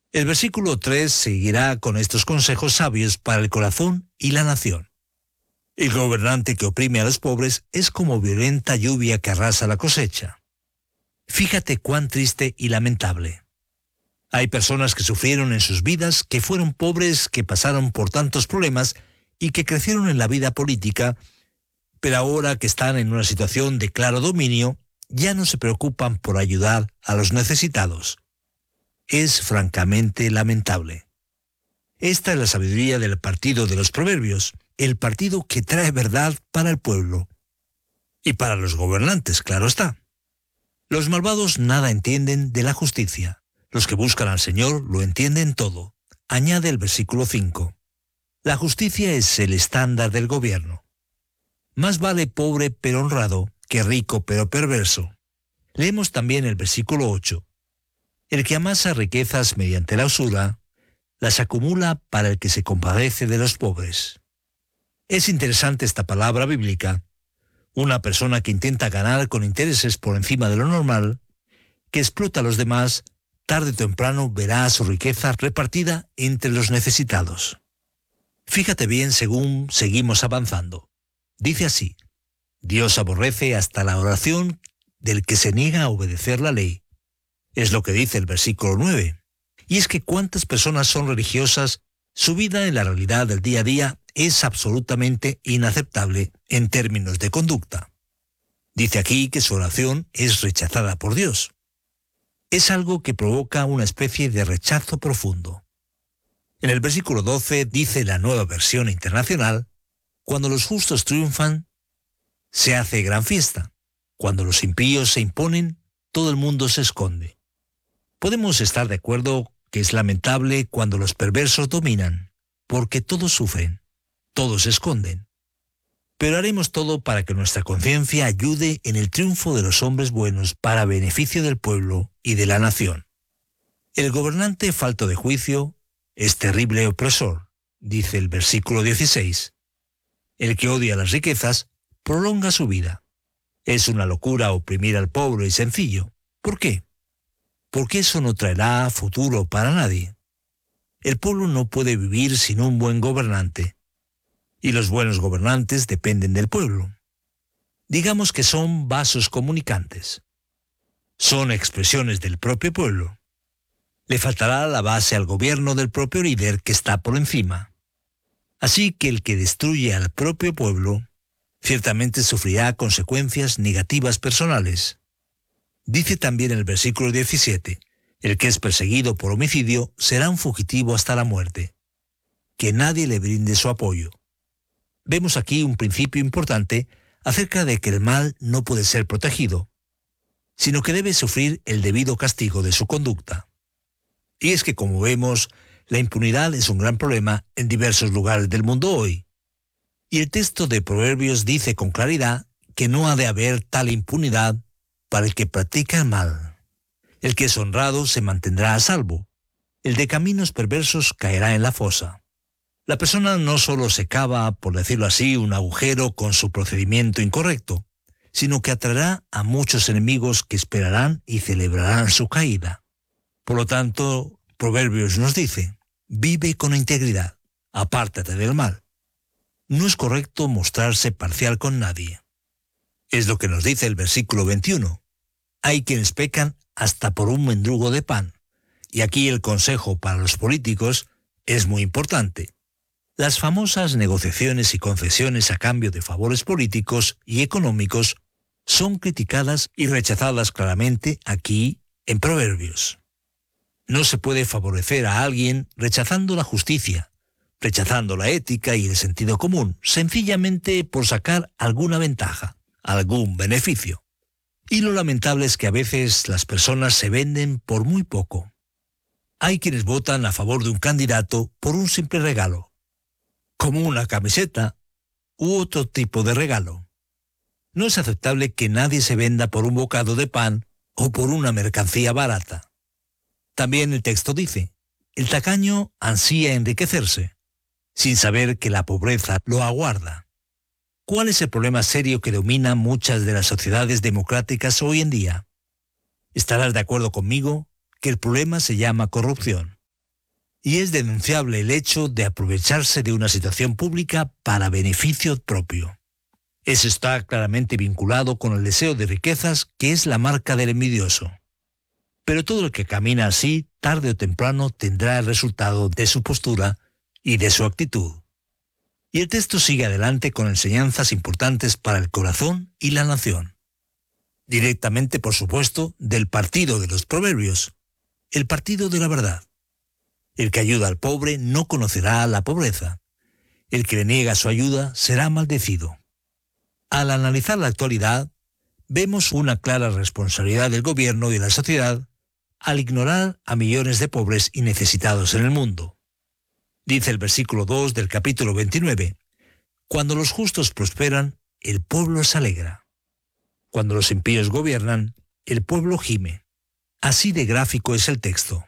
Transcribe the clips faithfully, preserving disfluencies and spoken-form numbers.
El versículo tres seguirá con estos consejos sabios para el corazón y la nación. El gobernante que oprime a los pobres es como violenta lluvia que arrasa la cosecha. Fíjate cuán triste y lamentable. Hay personas que sufrieron en sus vidas, que fueron pobres, que pasaron por tantos problemas y que crecieron en la vida política, pero ahora que están en una situación de claro dominio, ya no se preocupan por ayudar a los necesitados. Es francamente lamentable. Esta es la sabiduría del partido de los proverbios, el partido que trae verdad para el pueblo. Y para los gobernantes, claro está. Los malvados nada entienden de la justicia. Los que buscan al Señor lo entienden todo. Añade el versículo cinco. La justicia es el estándar del gobierno. Más vale pobre pero honrado que rico pero perverso. Leemos también el versículo ocho. El que amasa riquezas mediante la usura, las acumula para el que se compadece de los pobres. Es interesante esta palabra bíblica. Una persona que intenta ganar con intereses por encima de lo normal, que explota a los demás, tarde o temprano verá su riqueza repartida entre los necesitados. Fíjate bien según seguimos avanzando. Dice así: Dios aborrece hasta la oración del que se niega a obedecer la ley. Es lo que dice el versículo nueve. Y es que cuántas personas son religiosas, su vida en la realidad del día a día es absolutamente inaceptable en términos de conducta. Dice aquí que su oración es rechazada por Dios. Es algo que provoca una especie de rechazo profundo. En el versículo doce dice la Nueva Versión Internacional: cuando los justos triunfan, se hace gran fiesta. Cuando los impíos se imponen, todo el mundo se esconde. Podemos estar de acuerdo que es lamentable cuando los perversos dominan, porque todos sufren, todos se esconden. Pero haremos todo para que nuestra conciencia ayude en el triunfo de los hombres buenos para beneficio del pueblo y de la nación. El gobernante falto de juicio es terrible opresor, dice el versículo dieciséis. El que odia las riquezas prolonga su vida. Es una locura oprimir al pobre y sencillo. ¿Por qué? Porque eso no traerá futuro para nadie. El pueblo no puede vivir sin un buen gobernante. Y los buenos gobernantes dependen del pueblo. Digamos que son vasos comunicantes. Son expresiones del propio pueblo. Le faltará la base al gobierno del propio líder que está por encima. Así que el que destruye al propio pueblo ciertamente sufrirá consecuencias negativas personales. Dice también el versículo diecisiete, el que es perseguido por homicidio será un fugitivo hasta la muerte. Que nadie le brinde su apoyo. Vemos aquí un principio importante acerca de que el mal no puede ser protegido, sino que debe sufrir el debido castigo de su conducta. Y es que, como vemos, la impunidad es un gran problema en diversos lugares del mundo hoy. Y el texto de Proverbios dice con claridad que no ha de haber tal impunidad para el que practica el mal. El que es honrado se mantendrá a salvo. El de caminos perversos caerá en la fosa. La persona no solo se cava, por decirlo así, un agujero con su procedimiento incorrecto, sino que atraerá a muchos enemigos que esperarán y celebrarán su caída. Por lo tanto, Proverbios nos dice: vive con integridad, apártate del mal. No es correcto mostrarse parcial con nadie. Es lo que nos dice el versículo veintiuno. Hay quienes pecan hasta por un mendrugo de pan. Y aquí el consejo para los políticos es muy importante. Las famosas negociaciones y concesiones a cambio de favores políticos y económicos son criticadas y rechazadas claramente aquí en Proverbios. No se puede favorecer a alguien rechazando la justicia, rechazando la ética y el sentido común, sencillamente por sacar alguna ventaja, algún beneficio. Y lo lamentable es que a veces las personas se venden por muy poco. Hay quienes votan a favor de un candidato por un simple regalo, como una camiseta u otro tipo de regalo. No es aceptable que nadie se venda por un bocado de pan o por una mercancía barata. También el texto dice: el tacaño ansía enriquecerse, sin saber que la pobreza lo aguarda. ¿Cuál es el problema serio que domina muchas de las sociedades democráticas hoy en día? Estarás de acuerdo conmigo que el problema se llama corrupción. Y es denunciable el hecho de aprovecharse de una situación pública para beneficio propio. Eso está claramente vinculado con el deseo de riquezas, que es la marca del envidioso. Pero todo el que camina así, tarde o temprano, tendrá el resultado de su postura y de su actitud. Y el texto sigue adelante con enseñanzas importantes para el corazón y la nación. Directamente, por supuesto, del partido de los proverbios, el partido de la verdad. El que ayuda al pobre no conocerá la pobreza. El que le niega su ayuda será maldecido. Al analizar la actualidad, vemos una clara responsabilidad del gobierno y de la sociedad al ignorar a millones de pobres y necesitados en el mundo. Dice el versículo dos del capítulo veintinueve, cuando los justos prosperan, el pueblo se alegra. Cuando los impíos gobiernan, el pueblo gime. Así de gráfico es el texto.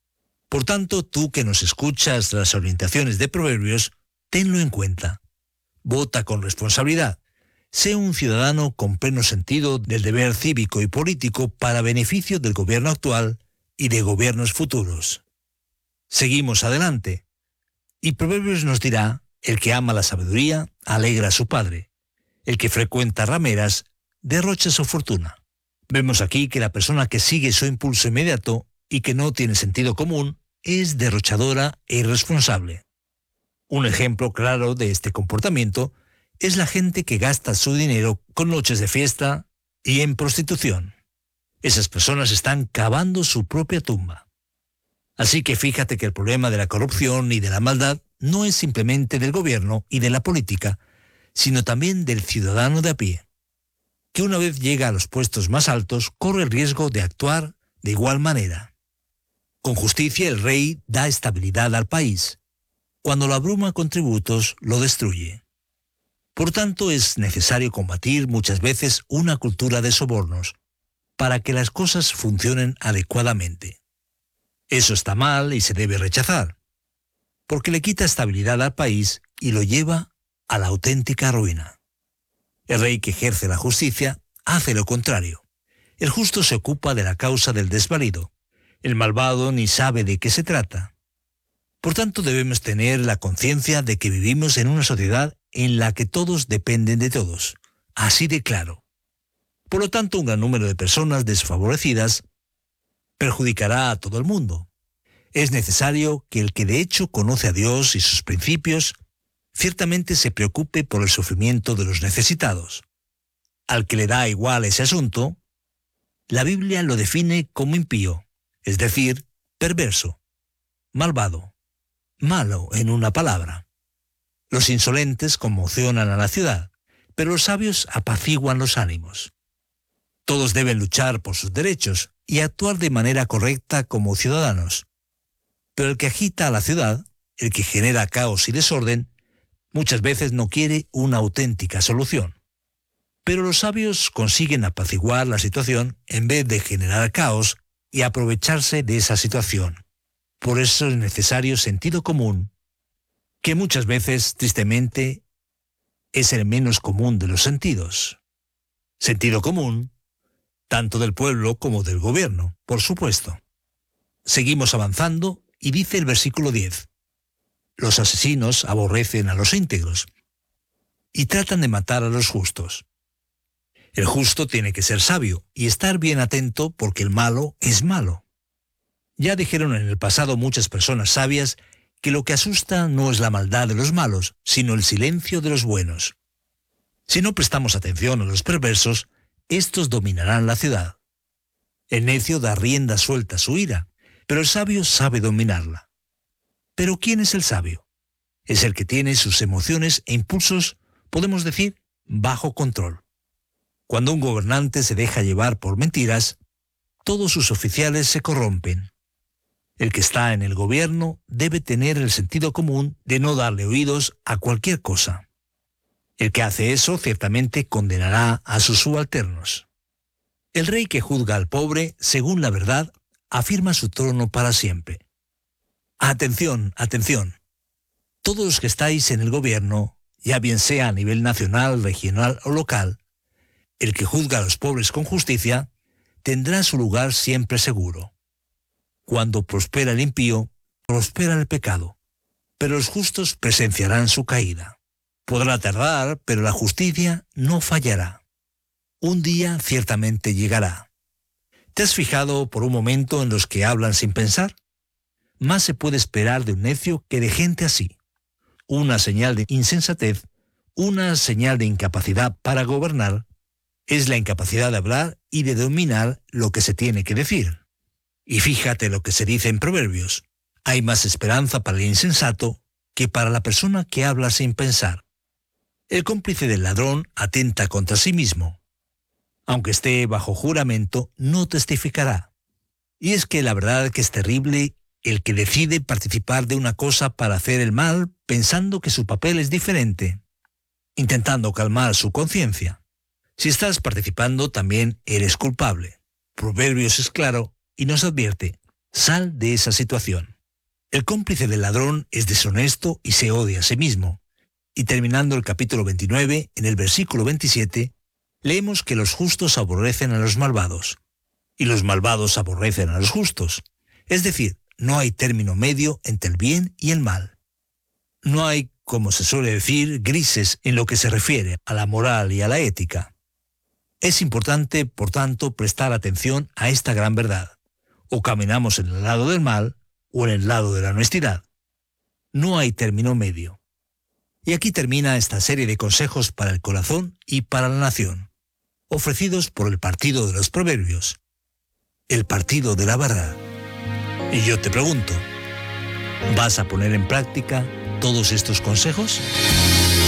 Por tanto, tú que nos escuchas las orientaciones de Proverbios, tenlo en cuenta. Vota con responsabilidad. Sé un ciudadano con pleno sentido del deber cívico y político para beneficio del gobierno actual y de gobiernos futuros. Seguimos adelante. Y Proverbios nos dirá, el que ama la sabiduría, alegra a su padre. El que frecuenta rameras, derrocha su fortuna. Vemos aquí que la persona que sigue su impulso inmediato y que no tiene sentido común es derrochadora e irresponsable. Un ejemplo claro de este comportamiento es la gente que gasta su dinero con noches de fiesta y en prostitución. Esas personas están cavando su propia tumba. Así que fíjate que el problema de la corrupción y de la maldad no es simplemente del gobierno y de la política, sino también del ciudadano de a pie, que una vez llega a los puestos más altos corre el riesgo de actuar de igual manera. Con justicia el rey da estabilidad al país. Cuando lo abruma con tributos, lo destruye. Por tanto, es necesario combatir muchas veces una cultura de sobornos para que las cosas funcionen adecuadamente. Eso está mal y se debe rechazar, porque le quita estabilidad al país y lo lleva a la auténtica ruina. El rey que ejerce la justicia hace lo contrario. El justo se ocupa de la causa del desvalido. El malvado ni sabe de qué se trata. Por tanto, debemos tener la conciencia de que vivimos en una sociedad en la que todos dependen de todos. Así de claro. Por lo tanto, un gran número de personas desfavorecidas perjudicará a todo el mundo. Es necesario que el que de hecho conoce a Dios y sus principios ciertamente se preocupe por el sufrimiento de los necesitados. Al que le da igual ese asunto, la Biblia lo define como impío, es decir, perverso, malvado, malo en una palabra. Los insolentes conmocionan a la ciudad, pero los sabios apaciguan los ánimos. Todos deben luchar por sus derechos y actuar de manera correcta como ciudadanos. Pero el que agita a la ciudad, el que genera caos y desorden, muchas veces no quiere una auténtica solución. Pero los sabios consiguen apaciguar la situación en vez de generar caos y aprovecharse de esa situación. Por eso es necesario sentido común, que muchas veces, tristemente, es el menos común de los sentidos. Sentido común, tanto del pueblo como del gobierno, por supuesto. Seguimos avanzando y dice el versículo diez. Los asesinos aborrecen a los íntegros y tratan de matar a los justos. El justo tiene que ser sabio y estar bien atento porque el malo es malo. Ya dijeron en el pasado muchas personas sabias que lo que asusta no es la maldad de los malos, sino el silencio de los buenos. Si no prestamos atención a los perversos, estos dominarán la ciudad. El necio da rienda suelta a su ira, pero el sabio sabe dominarla. ¿Pero quién es el sabio? Es el que tiene sus emociones e impulsos, podemos decir, bajo control. Cuando un gobernante se deja llevar por mentiras, todos sus oficiales se corrompen. El que está en el gobierno debe tener el sentido común de no darle oídos a cualquier cosa. El que hace eso ciertamente condenará a sus subalternos. El rey que juzga al pobre, según la verdad, afirma su trono para siempre. Atención, atención. Todos los que estáis en el gobierno, ya bien sea a nivel nacional, regional o local, el que juzga a los pobres con justicia, tendrá su lugar siempre seguro. Cuando prospera el impío, prospera el pecado, pero los justos presenciarán su caída. Podrá tardar, pero la justicia no fallará. Un día ciertamente llegará. ¿Te has fijado por un momento en los que hablan sin pensar? Más se puede esperar de un necio que de gente así. Una señal de insensatez, una señal de incapacidad para gobernar, es la incapacidad de hablar y de dominar lo que se tiene que decir. Y fíjate lo que se dice en Proverbios. Hay más esperanza para el insensato que para la persona que habla sin pensar. El cómplice del ladrón atenta contra sí mismo. Aunque esté bajo juramento, no testificará. Y es que la verdad que es terrible el que decide participar de una cosa para hacer el mal pensando que su papel es diferente, intentando calmar su conciencia. Si estás participando, también eres culpable. Proverbios es claro y nos advierte, sal de esa situación. El cómplice del ladrón es deshonesto y se odia a sí mismo. Y terminando el capítulo veintinueve, en el versículo veintisiete, leemos que los justos aborrecen a los malvados, y los malvados aborrecen a los justos. Es decir, no hay término medio entre el bien y el mal. No hay, como se suele decir, grises en lo que se refiere a la moral y a la ética. Es importante, por tanto, prestar atención a esta gran verdad. O caminamos en el lado del mal o en el lado de la honestidad. No hay término medio. Y aquí termina esta serie de consejos para el corazón y para la nación, ofrecidos por el partido de los Proverbios, el partido de la verdad. Y yo te pregunto, ¿vas a poner en práctica todos estos consejos?